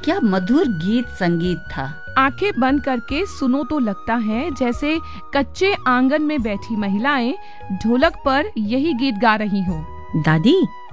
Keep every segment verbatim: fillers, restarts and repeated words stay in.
क्या मधुर गीत संगीत था। आंखें बंद करके सुनो तो लगता है जैसे कच्चे आंगन में बैठी महिलाएं ढोलक पर यही गीत गा रही हों। दादी,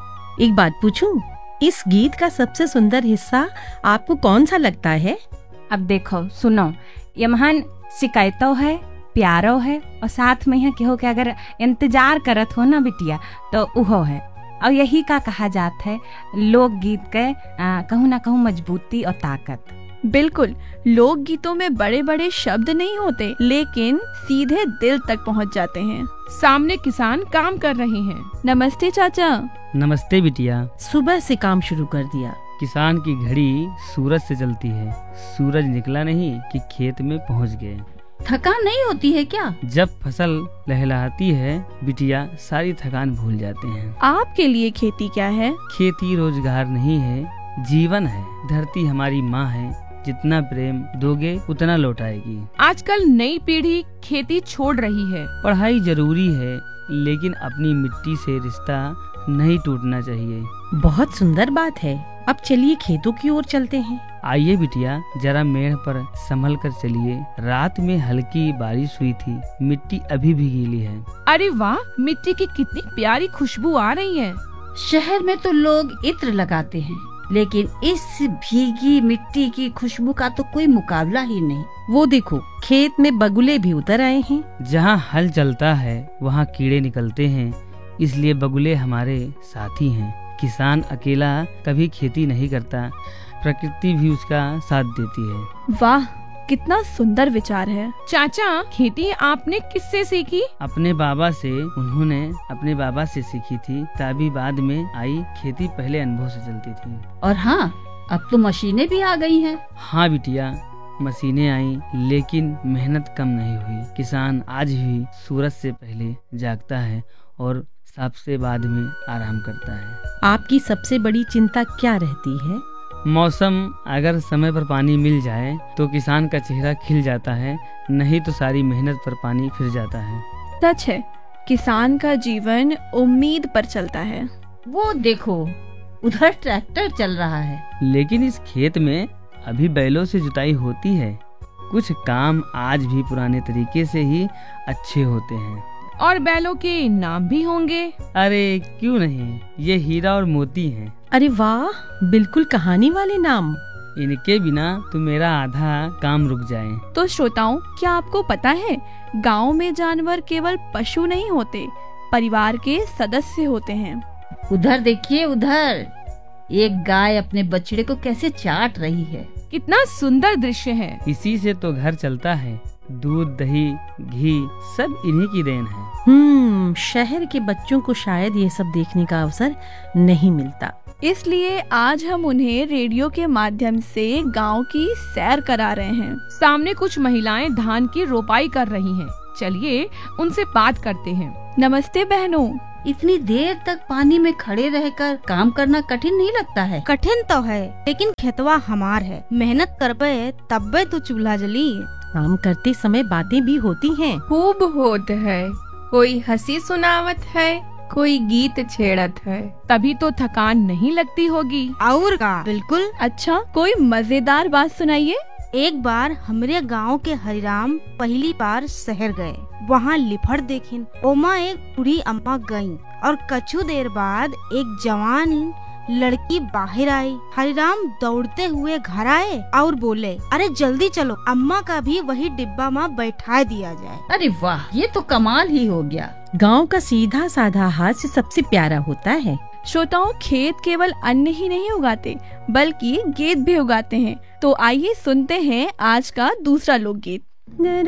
एक बात पूछूं? इस गीत का सबसे सुंदर हिस्सा आपको कौन सा लगता है? अब देखो सुनो, ये महान शिकायतों है, प्यारो है और साथ में है कि हो कि अगर इंतजार करत हो ना बिटिया तो उहो है। और यही का कहा जाता है लोकगीत के कहूँ ना कहूँ मजबूती और ताकत। बिल्कुल, लोक गीतों में बड़े बड़े शब्द नहीं होते लेकिन सीधे दिल तक पहुंच जाते हैं। सामने किसान काम कर रहे हैं। नमस्ते चाचा। नमस्ते बिटिया। सुबह से काम शुरू कर दिया। किसान की घड़ी सूरज से चलती है। सूरज निकला नहीं कि खेत में पहुंच गए। थकान नहीं होती है क्या? जब फसल लहलहाती है बिटिया, सारी थकान भूल जाते हैं। आपके लिए खेती क्या है? खेती रोजगार नहीं है, जीवन है। धरती हमारी माँ है, जितना प्रेम दोगे उतना लौटाएगी। आजकल नई पीढ़ी खेती छोड़ रही है। पढ़ाई जरूरी है लेकिन अपनी मिट्टी से रिश्ता नहीं टूटना चाहिए। बहुत सुंदर बात है। अब चलिए खेतों की ओर चलते हैं। आइए बिटिया, जरा मेड़ पर संभल कर चलिए। रात में हल्की बारिश हुई थी, मिट्टी अभी भी गीली है। अरे वाह, मिट्टी की कितनी प्यारी खुशबू आ रही है। शहर में तो लोग इत्र लगाते हैं लेकिन इस भीगी मिट्टी की खुशबू का तो कोई मुकाबला ही नहीं। वो देखो, खेत में बगुले भी उतर आए हैं। जहाँ हल चलता है वहाँ कीड़े निकलते हैं, इसलिए बगुले हमारे साथी हैं। किसान अकेला कभी खेती नहीं करता, प्रकृति भी उसका साथ देती है। वाह, कितना सुंदर विचार है। चाचा, खेती आपने किससे सीखी? अपने बाबा से। उन्होंने अपने बाबा से सीखी थी, तभी बाद में आई। खेती पहले अनुभव से चलती थी। और हाँ, अब तो मशीनें भी आ गई हैं। हाँ बिटिया, मशीनें आई लेकिन मेहनत कम नहीं हुई। किसान आज भी सूरज से पहले जागता है और सबसे बाद में आराम करता है। आपकी सबसे बड़ी चिंता क्या रहती है? मौसम। अगर समय पर पानी मिल जाए तो किसान का चेहरा खिल जाता है, नहीं तो सारी मेहनत पर पानी फिर जाता है। सच है, किसान का जीवन उम्मीद पर चलता है। वो देखो, उधर ट्रैक्टर चल रहा है। लेकिन इस खेत में अभी बैलों से जुताई होती है। कुछ काम आज भी पुराने तरीके से ही अच्छे होते हैं। और बैलों के नाम भी होंगे। अरे क्यों नहीं, ये हीरा और मोती हैं। अरे वाह, बिल्कुल कहानी वाले नाम। इनके बिना तो मेरा आधा काम रुक जाए। तो श्रोताओं, क्या आपको पता है गांव में जानवर केवल पशु नहीं होते, परिवार के सदस्य होते हैं। उधर देखिए, उधर एक गाय अपने बछड़े को कैसे चाट रही है। कितना सुंदर दृश्य है। इसी से तो घर चलता है। दूध, दही, घी सब इन्हीं की देन है। हम्म शहर के बच्चों को शायद ये सब देखने का अवसर नहीं मिलता। इसलिए आज हम उन्हें रेडियो के माध्यम से गांव की सैर करा रहे हैं। सामने कुछ महिलाएं धान की रोपाई कर रही हैं। चलिए उनसे बात करते हैं। नमस्ते बहनों। इतनी देर तक पानी में खड़े रहकर काम करना कठिन नहीं लगता है? कठिन तो है लेकिन खेतवा हमार है, मेहनत करबे तब्बे तो चूल्हा जली। काम करते समय बातें भी होती हैं। खूब होत है, कोई हंसी सुनावत है, कोई गीत छेड़त है। तभी तो थकान नहीं लगती होगी। और का बिल्कुल। अच्छा, कोई मजेदार बात सुनाइए। एक बार हमरे गांव के हरिराम पहली बार शहर गए। वहाँ लिफड़ देखिन। ओमा एक बूढ़ी अम्मा गई और कछु देर बाद एक जवान लड़की बाहर आई। हरिराम दौड़ते हुए घर आए और बोले, अरे जल्दी चलो, अम्मा का भी वही डिब्बा में बैठा दिया जाए। अरे वाह, ये तो कमाल ही हो गया। गांव का सीधा साधा हास्य सबसे प्यारा होता है। श्रोताओं, खेत केवल अन्न ही नहीं उगाते बल्कि गीत भी उगाते हैं। तो आइए सुनते हैं आज का दूसरा लोकगीत।